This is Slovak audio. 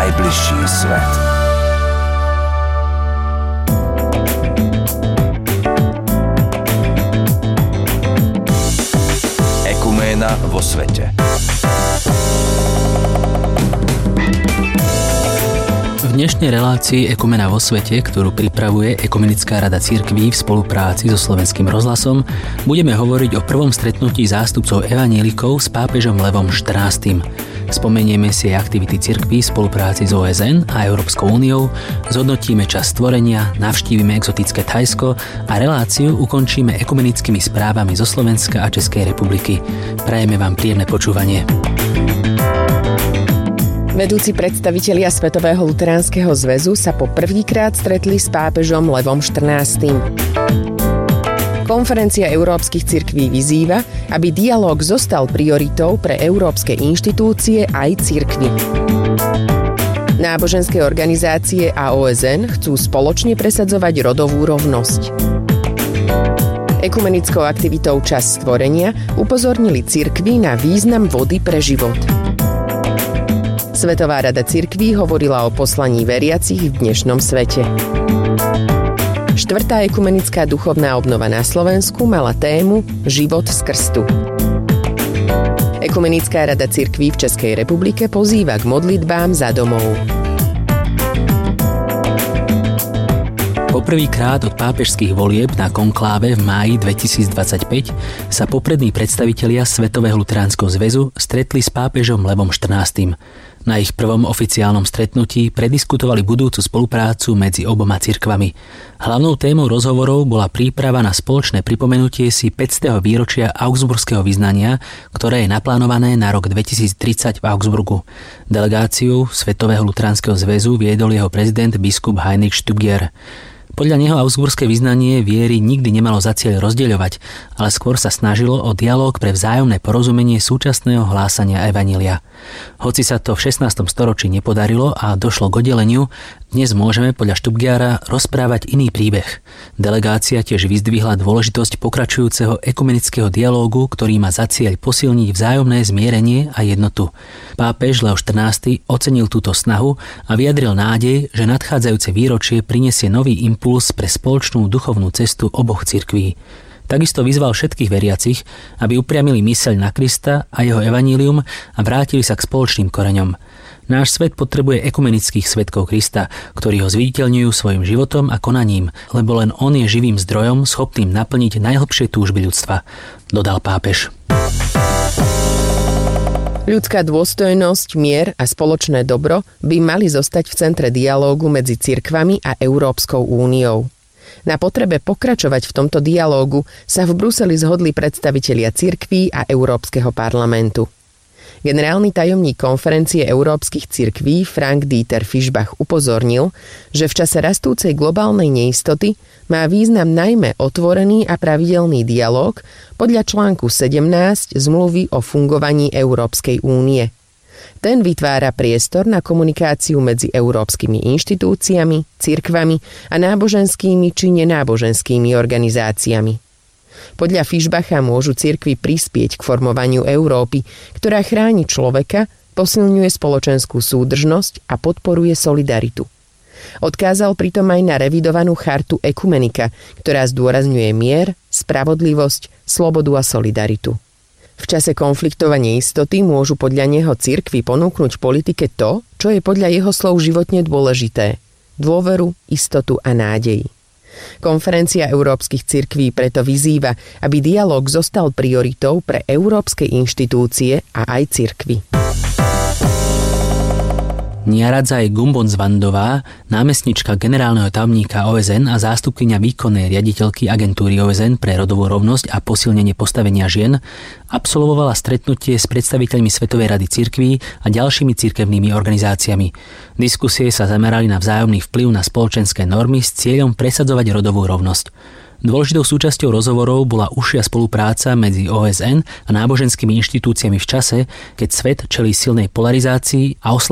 najbližší svet. Ekuména vo svete. V dnešnej relácii Ekumena vo svete, ktorú pripravuje Ekumenická rada cirkví v spolupráci so Slovenským rozhlasom, budeme hovoriť o prvom stretnutí zástupcov evanjelikov s pápežom Levom XIV. Spomenieme si aj aktivity cirkví v spolupráci s OSN a Európskou úniou, zhodnotíme čas stvorenia, navštívime exotické Thajsko a reláciu ukončíme ekumenickými správami zo Slovenska a Českej republiky. Prajeme vám príjemné počúvanie. Vedúci predstavitelia Svetového luteránskeho zväzu sa po prvýkrát stretli s pápežom Levom XIV. Konferencia európskych cirkví vyzýva, aby dialóg zostal prioritou pre európske inštitúcie aj cirkvi. Náboženské organizácie a OSN chcú spoločne presadzovať rodovú rovnosť. Ekumenickou aktivitou Čas stvorenia upozornili cirkvi na význam vody pre život. Svetová rada cirkví hovorila o poslaní veriacich v dnešnom svete. 4. ekumenická duchovná obnova na Slovensku mala tému Život z krstu. Ekumenická rada cirkví v Českej republike pozýva k modlitbám za domov. Poprvýkrát od pápežských volieb na konkláve v máji 2025 sa poprední predstavitelia Svetového luteránskeho zväzu stretli s pápežom Levom XIV. Na ich prvom oficiálnom stretnutí prediskutovali budúcu spoluprácu medzi oboma cirkvami. Hlavnou témou rozhovorov bola príprava na spoločné pripomenutie si 500. výročia augsburského vyznania, ktoré je naplánované na rok 2030 v Augsburgu. Delegáciu Svetového luteránskeho zväzu viedol jeho prezident biskup Heinrich Stübger. Podľa neho augsburské vyznanie viery nikdy nemalo za cieľ rozdeľovať, ale skôr sa snažilo o dialóg pre vzájomné porozumenie súčasného hlásania evanjelia. Hoci sa to v 16. storočí nepodarilo a došlo k oddeleniu, dnes môžeme podľa Stübgera rozprávať iný príbeh. Delegácia tiež vyzdvihla dôležitosť pokračujúceho ekumenického dialógu, ktorý má za cieľ posilniť vzájomné zmierenie a jednotu. Pápež Leo XIV ocenil túto snahu a vyjadril nádej, že nadchádzajúce výročie prinesie nový impuls pre spoločnú duchovnú cestu oboch cirkví. Takisto vyzval všetkých veriacich, aby upriamili myseľ na Krista a jeho evanjelium a vrátili sa k spoločným koreňom. Náš svet potrebuje ekumenických svedkov Krista, ktorí ho zviditeľňujú svojim životom a konaním, lebo len on je živým zdrojom, schopným naplniť najhlbšie túžby ľudstva, dodal pápež. Ľudská dôstojnosť, mier a spoločné dobro by mali zostať v centre dialógu medzi cirkvami a Európskou úniou. Na potrebe pokračovať v tomto dialógu sa v Bruseli zhodli predstavitelia cirkví a Európskeho parlamentu. Generálny tajomník konferencie európskych cirkví Frank-Dieter Fischbach upozornil, že v čase rastúcej globálnej neistoty má význam najmä otvorený a pravidelný dialóg podľa článku 17 Zmluvy o fungovaní Európskej únie. Ten vytvára priestor na komunikáciu medzi európskymi inštitúciami, cirkvami a náboženskými či nenáboženskými organizáciami. Podľa Fischbacha môžu cirkvi prispieť k formovaniu Európy, ktorá chráni človeka, posilňuje spoločenskú súdržnosť a podporuje solidaritu. Odkázal pritom aj na revidovanú chartu ekumenika, ktorá zdôrazňuje mier, spravodlivosť, slobodu a solidaritu. V čase konfliktov a neistoty môžu podľa neho cirkvi ponúknuť politike to, čo je podľa jeho slov životne dôležité – dôveru, istotu a nádej. Konferencia európskych cirkví preto vyzýva, aby dialóg zostal prioritou pre európske inštitúcie a aj cirkvi. Niaradzaj Gumbonzvandová, námestnička generálneho tajomníka OSN a zástupkyňa výkonnej riaditeľky agentúry OSN pre rodovú rovnosť a posilnenie postavenia žien, absolvovala stretnutie s predstaviteľmi Svetovej rady cirkví a ďalšími cirkevnými organizáciami. Diskusie sa zamerali na vzájomný vplyv na spoločenské normy s cieľom presadzovať rodovú rovnosť. Dôležitou súčasťou rozhovorov bola užšia spolupráca medzi OSN a náboženskými inštitúciami v čase, keď svet čelí silnej polarizácii a